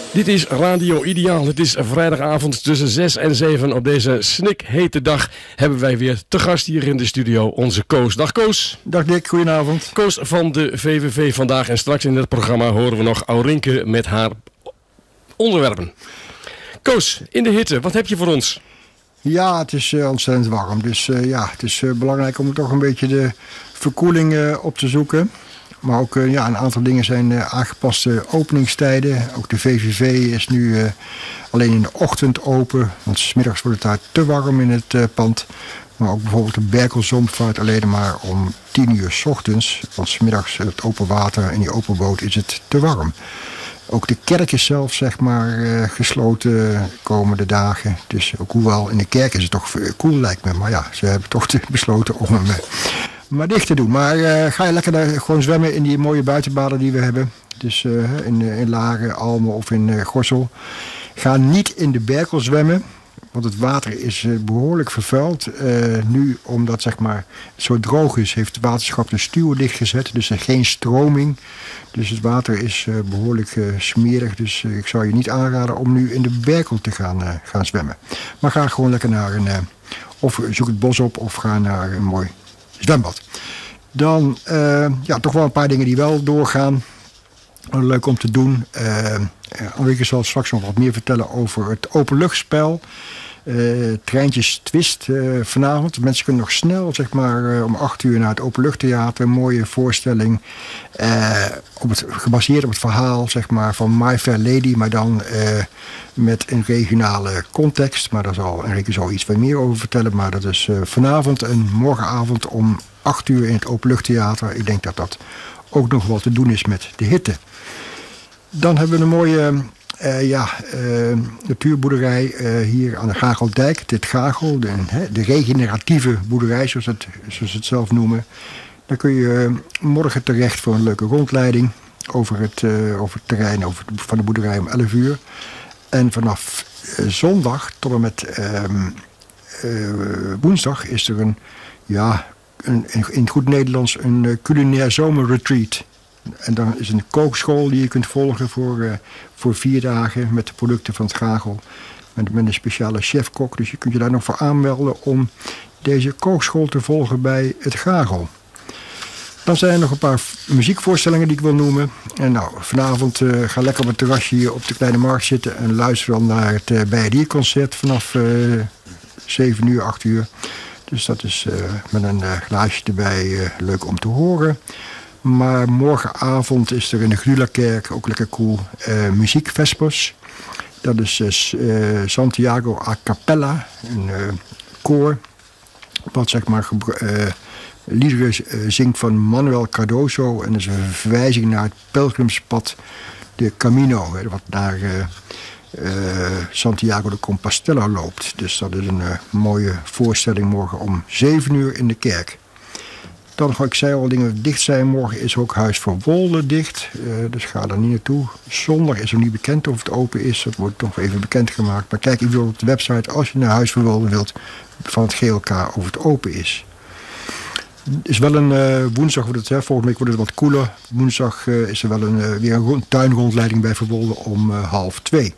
Dit is Radio Ideaal. Het is vrijdagavond tussen 6 en 7. Op deze snikhete dag hebben wij weer te gast hier in de studio onze Koos. Dag Koos. Dag Dick, goedenavond. Koos van de VVV vandaag. En straks in het programma horen we nog Aurinke met haar onderwerpen. Koos, in de hitte, wat heb je voor ons? Ja, het is ontzettend warm. Dus het is belangrijk om toch een beetje de verkoeling op te zoeken. Maar ook een aantal dingen zijn aangepaste openingstijden. Ook de VVV is nu alleen in de ochtend open. Want 's middags wordt het daar te warm in het pand. Maar ook bijvoorbeeld de Berkelzom vaart alleen maar om 10 uur 's ochtends. Want 's middags het open water en die open boot is het te warm. Ook de kerk is zelf gesloten komende dagen. Dus ook hoewel in de kerk is het toch koel lijkt me. Maar ja, ze hebben toch besloten om hem maar dicht te doen. Maar ga je lekker daar gewoon zwemmen in die mooie buitenbaden die we hebben. Dus in Laren, Almen of in Gorssel. Ga niet in de Berkel zwemmen. Want het water is behoorlijk vervuild. Nu, omdat het zo droog is, heeft het waterschap de stuwen dichtgezet. Dus er is geen stroming. Dus het water is behoorlijk smerig. Dus ik zou je niet aanraden om nu in de Berkel te gaan zwemmen. Maar ga gewoon lekker naar of zoek het bos op of ga naar een mooi zwembad. Dan toch wel een paar dingen die wel doorgaan. Leuk om te doen. Aurinke zal straks nog wat meer vertellen over het openluchtspel. Treintjes Twist vanavond. De mensen kunnen nog snel om 8 uur naar het Openluchttheater. Een mooie voorstelling. Gebaseerd op het verhaal van My Fair Lady. Maar dan met een regionale context. Maar daar zal Enrique zo iets meer over vertellen. Maar dat is vanavond en morgenavond om 8 uur in het Openluchttheater. Ik denk dat dat ook nog wat te doen is met de hitte. Dan hebben we een mooie natuurboerderij hier aan de Gageldijk. Dit Gagel, de regeneratieve boerderij, zoals ze het zelf noemen. Daar kun je morgen terecht voor een leuke rondleiding over het terrein van de boerderij om 11 uur. En vanaf zondag tot en met woensdag is er in goed Nederlands een culinair zomerretreat. En dan is een kookschool die je kunt volgen voor 4 dagen met de producten van het Gagel. Met een speciale chefkok. Dus je kunt je daar nog voor aanmelden om deze kookschool te volgen bij het Gagel. Dan zijn er nog een paar muziekvoorstellingen die ik wil noemen. En vanavond ga lekker op het terrasje hier op de Kleine Markt zitten en luister dan naar het Bijedierconcert vanaf 7 uur, 8 uur. Dus dat is met een glaasje erbij leuk om te horen. Maar morgenavond is er in de Grulakerk, ook lekker cool, muziek Vespers. Dat is Santiago a Cappella, een koor. Wat liederen zingt van Manuel Cardoso. En dat is een verwijzing naar het pelgrimspad de Camino. Wat naar Santiago de Compostela loopt. Dus dat is een mooie voorstelling morgen om 7 uur in de kerk. Dan, ik zei al, dingen dicht zijn. Morgen is ook Huis voor Wolde dicht. Dus ga daar niet naartoe. Zondag is nog niet bekend of het open is. Dat wordt nog even bekendgemaakt. Maar kijk even op de website als je naar Huis voor Wolde wilt van het GLK of het open is. Het is wel een woensdag, volgende week wordt het wat koeler. Woensdag is er wel weer een tuinrondleiding bij Verwolde om 1:30.